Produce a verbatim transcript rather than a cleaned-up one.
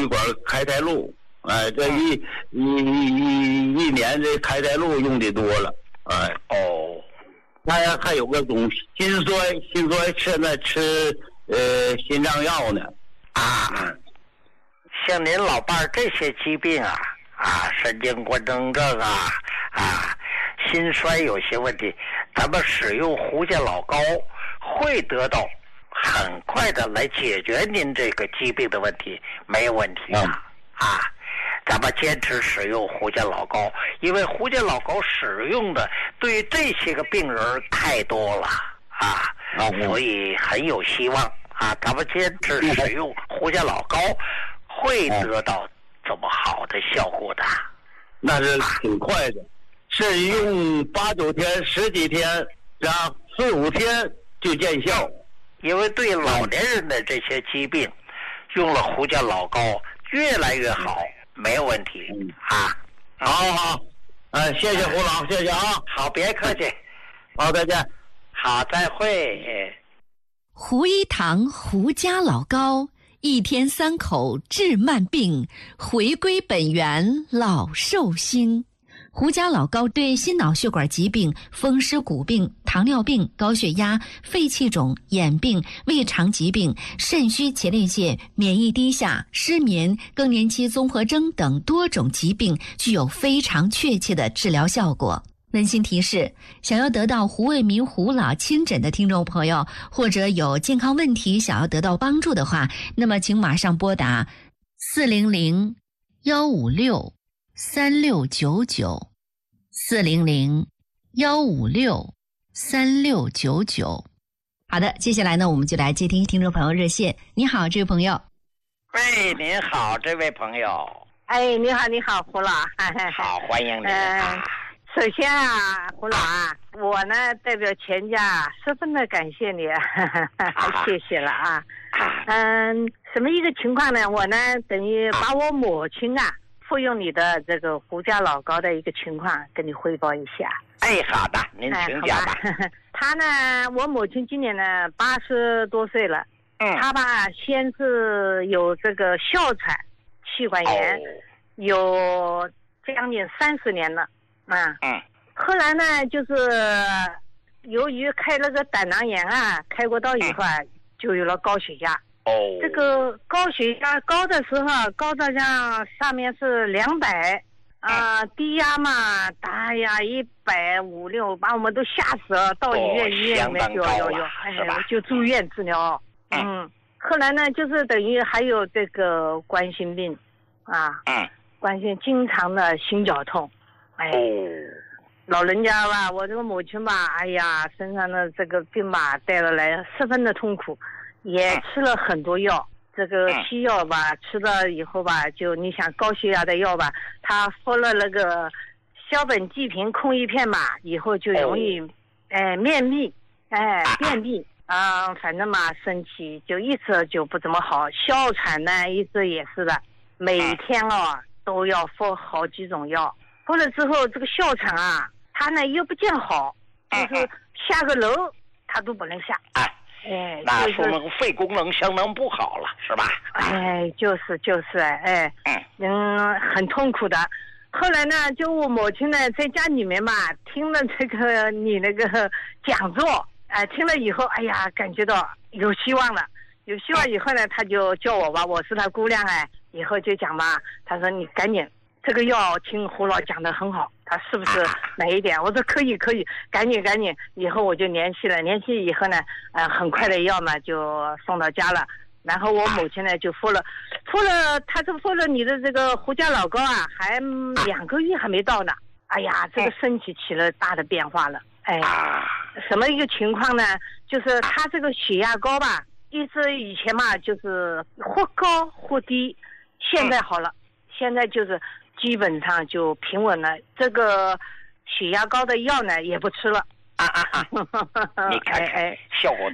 一管开泰露，哎，这一、嗯、一一一年这开泰露用的多了，哎， 哦， 还还有个东西，心衰，心衰现在吃呃心脏药呢， 啊，像您老伴儿这些疾病啊，啊，神经官能症啊，啊，心衰有些问题，咱们使用胡家老膏会得到很快的来解决您这个疾病的问题，没有问题啊、嗯、啊！咱们坚持使用胡家老膏，因为胡家老膏使用的对于这些个病人太多了啊， 嗯、 所以很有希望啊！咱们坚持使用胡家老膏，会得到这么好的效果的。 那是挺快的，是用八九天、十几天，然后四五天就见效。 因为对老年人的这些疾病，用了胡家老膏越来越好，没有问题、嗯、啊。 好好好，哎，谢谢胡老，谢谢啊。 好，别客气。 好，再见。 好，再会。 胡一堂胡家老膏，一天三口治慢病，回归本源老寿星。胡家老膏对心脑血管疾病、风湿骨病、糖尿病、高血压、肺气肿、眼病、胃肠疾病、肾虚前列腺、免疫低下、失眠、更年期综合征等多种疾病具有非常确切的治疗效果。温馨提示，想要得到胡卫民胡老亲诊的听众朋友，或者有健康问题想要得到帮助的话，那么请马上拨打四零零幺五六三六九九，四零零幺五六三六九九。好的，接下来呢，我们就来接听听众朋友热线。你好，这位朋友。 喂，您好，这位朋友。 哎，你好，你好，胡老。 好，欢迎您、 呃、啊。首先啊，胡老啊，我呢代表全家十分的感谢你，谢谢了啊。嗯，什么一个情况呢？我呢等于把我母亲啊服用你的这个胡家老膏的一个情况跟你汇报一下。 哎，好的，您请讲吧。 哎、她呢，我母亲今年呢八十多岁了， 嗯， 她吧先是有这个哮喘、气管炎，哦、有将近三十年了。啊， 嗯， 后来呢，就是由于开了个胆囊炎啊，开过刀以后啊，嗯、就有了高血压。 哦， 这个高血压高的时候，高到像上面是两百啊，低压嘛，大呀一百五六，把我们都吓死了，到医院、哦、医院里面就要要，哎，就住院治疗。嗯，后来呢，就是等于还有这个冠心病啊， 嗯， 冠心经常的心绞痛。哎，老人家吧，我这个母亲吧，哎呀，身上的这个病吧带了来，十分的痛苦，也吃了很多药。这个西药吧，吃了以后吧，就你想高血压的药吧，他服了那个硝苯济平控一片嘛，以后就容易，哎，便秘，哎，便秘啊，反正嘛，身体就一直就不怎么好。哮喘呢，一直也是的，每天哦都要服好几种药。服了之后，这个哮喘啊，他呢又不见好，就是下个楼他都不能下。 哎， 哎， 那说明肺功能相当不好了，是吧？ 哎，就是就是哎， 嗯嗯，很痛苦的。后来呢，就我母亲呢在家里面嘛，听了这个你那个讲座，哎，听了以后，哎呀，感觉到有希望了。有希望以后呢，他就叫我吧，我是他姑娘哎，以后就讲吧，他说你赶紧。这个药听胡老讲得很好，他是不是哪一点？我说可以可以，赶紧赶紧，以后我就联系了，联系以后呢，呃，很快的药嘛就送到家了。然后我母亲呢就服了，服了，他这服了你的这个胡家老膏啊，还两个月还没到呢。哎呀，这个身体起了大的变化了。哎，什么一个情况呢？就是他这个血压高吧，一直以前嘛就是或高或低，现在好了，现在就是。基本上就平稳了，这个血压高的药呢也不吃了。 啊啊啊！你看看，效果